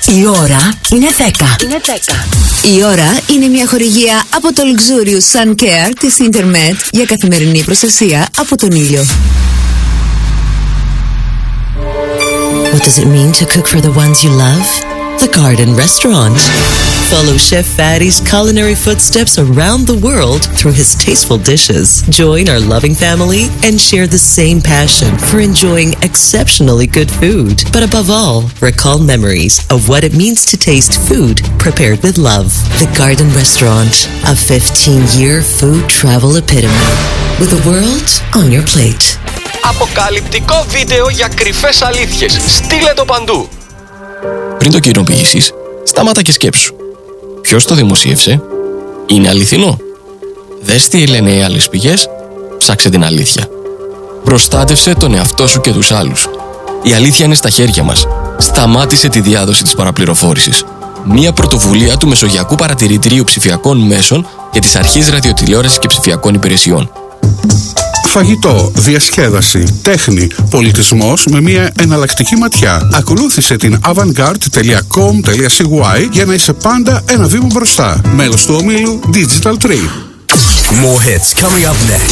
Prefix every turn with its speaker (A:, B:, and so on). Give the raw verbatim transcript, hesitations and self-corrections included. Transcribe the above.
A: Η ώρα είναι δέκα.
B: Είναι δέκα.
A: Η ώρα είναι μια χορηγία από το Luxurious Sun Care της Intermed για καθημερινή προστασία από τον ήλιο.
C: What does it mean to cook for the ones you love? The Garden Restaurant. Follow Chef Fatty's culinary footsteps around the world through his tasteful dishes. Join our loving family and share the same passion for enjoying exceptionally good food. But above all, recall memories of what it means to taste food prepared with love. The Garden Restaurant, a fifteen-year food travel epitome. With the world on your plate.
D: Αποκαλυπτικό βίντεο για κρυφές αλήθειες. Στείλε το παντού.
E: Πριν το κοινοποιήσεις, σταμάτα και σκέψου. Ποιος το δημοσίευσε? Είναι αληθινό? Δες τι λένε οι άλλες πηγές, ψάξε την αλήθεια. Προστάτευσε τον εαυτό σου και τους άλλους. Η αλήθεια είναι στα χέρια μας. Σταμάτησε τη διάδοση της παραπληροφόρησης. Μία πρωτοβουλία του Μεσογειακού Παρατηρητηρίου Ψηφιακών Μέσων και της Αρχής Ραδιοτηλεόρασης και Ψηφιακών Υπηρεσιών.
F: Φαγητό, διασκέδαση, τέχνη, πολιτισμός με μια εναλλακτική ματιά. Ακολούθησε την avantgarde τελεία com τελεία c y για να είσαι πάντα ένα βήμα μπροστά. Μέλος του ομίλου Digital Tree.
G: More hits coming up next.